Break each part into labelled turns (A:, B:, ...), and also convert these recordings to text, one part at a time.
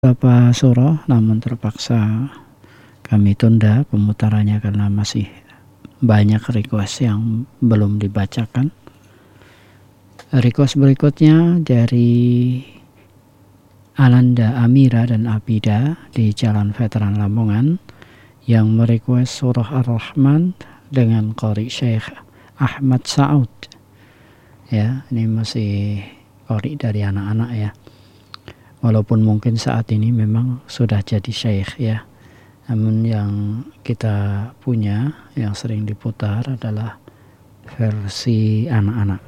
A: Beberapa surah, namun terpaksa kami tunda pemutarannya karena masih banyak request yang belum dibacakan. Request berikutnya dari Ananda Amira dan Abida di Jalan Veteran Lamongan yang merequest surah Ar-Rahman dengan qari Syekh Ahmad Saud. Ya, ini masih qari dari anak-anak ya. Walaupun mungkin saat ini memang sudah jadi syekh ya. Namun yang kita punya yang sering diputar adalah versi anak-anak.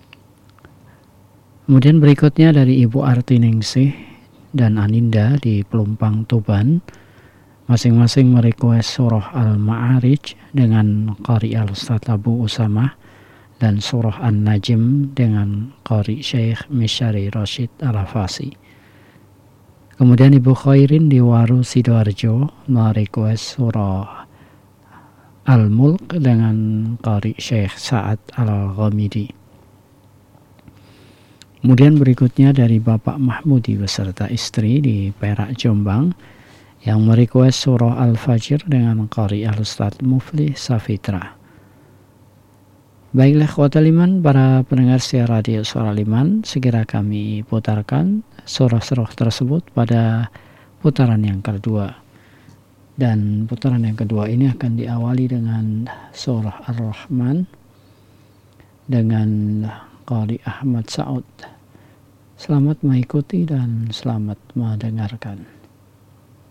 A: Kemudian berikutnya dari Ibu Artiningsih dan Aninda di Pelumpang Tuban, masing-masing merequest surah Al-Ma'arij dengan qari Al-Ustadz Abu Usamah dan surah An-Najm dengan qari Syekh Misyari Rashid Al-Hafasi. Kemudian Ibu Khairin di Waru Sidoarjo merequest surah Al-Mulk dengan qari Syekh Sa'ad Al-Ghamidi. Kemudian berikutnya dari Bapak Mahmudi beserta istri di Perak Jombang yang merequest surah Al-Fajr dengan qari Al-Ustadz Mufli Safitra. Baiklah khotbah liman, para pendengar setia radio Suara Liman, segera kami putarkan surah-surah tersebut pada putaran yang kedua. Dan putaran yang kedua ini akan diawali dengan surah Ar-Rahman dengan qari Ahmad Saud. Selamat mengikuti dan selamat mendengarkan.